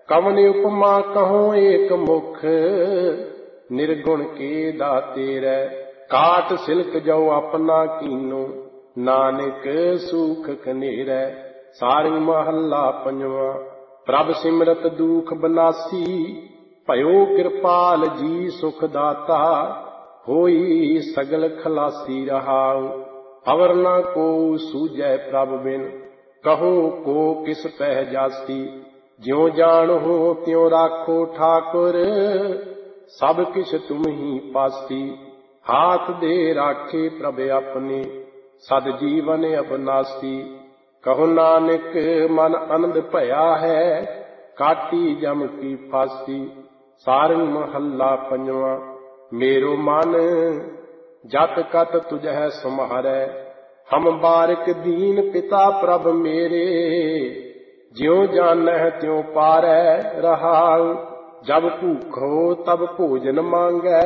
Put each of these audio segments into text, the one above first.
कवन उपमा कहो एक मुख, निर्गुण के दाते रै। काट सिलक जो अपना कीनो, नानक सूख कनेरै। सारंग महला पंजवा। प्रभ सिमरत दुख बनासी, भयो कृपाल जी सुख दाता। होई सगल खलासी रहाउ, अवर न को सूझै प्रभ बिन। कहो को किस पह जासी, ज्यों जान हो त्यों राखो ठाकुर। सब किछ तुम ही पासी, हाथ दे राखे प्रभ अपने। सद जीवन अबनासी, कहो नानक मन आनंद भया है। काटी जम की फांसी। सारंग महला पंजवा। मेरो मन जत कत तुझै समारै, हम बारिक दीन पिता प्रभ मेरे। ज्यों जानह त्यों पारै रहाउ, जब भूखो तब भोजन मांगै।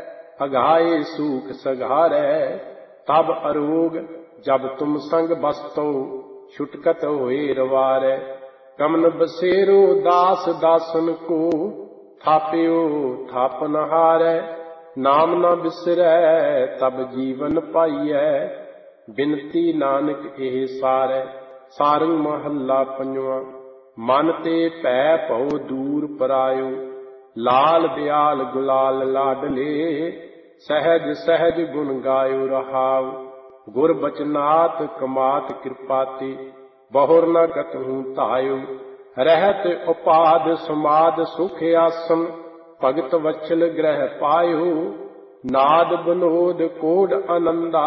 अघाए सूख सघारै, तब अरोग जब तुम संग बसतो। छुटकत होए रवारै, कमन बसेरो दास दासन को। थाप्यो थापन हारै, नाम न बिसरै तब जीवन पाइयै। बिनती नानक एह सारै। सारंग महला पंजवा। मन ते भै भਉ दूर परायो, लाल ब्याल गुलाल लाडले। सहज सहज गुण गायो रहाउ, गुर बचनात कमात कृपाते। बहुर न कतहु तायो, रहत उपाद समाद सुख आसन। भगत वत्सल ग्रह पायो, नाद बनोद कोड आनंदा।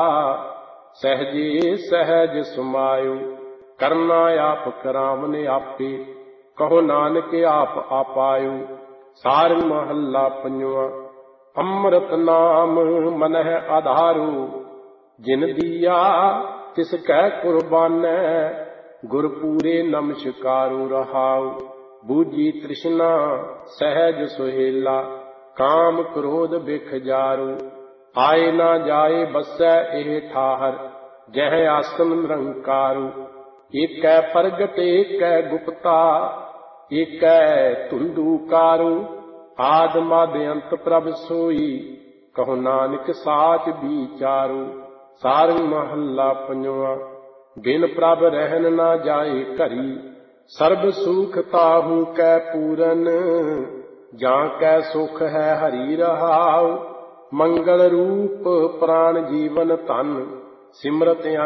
सहजे सहज समायो, करना आप करावन आपे। कहो नानक आप आपायो। सारंग महला पंजवा। अमृत नाम मनह आधारो, जिन दिया तिस कै कुर्बानै। गुर पूरे नमस्कारो रहाउ, बूझी तृष्णा सहज सुहेला। काम क्रोध बिख जारो, आए ना जाए बसै एह ठाहर। जह आसन निरंकारो, एकै प्रगट एकै गुप्ता। एकै धुंधुकारो, आद मद अंत प्रभ सोई। कहो नानक साच विचारो। सारंग महला पंजवा। बिन प्रभ रहन ना जाए घरी, सर्ब सुख ताहू कै पूरन। जां कै सुख है हरि रहाउ, मंगल रूप प्राण जीवन धन। सिमरत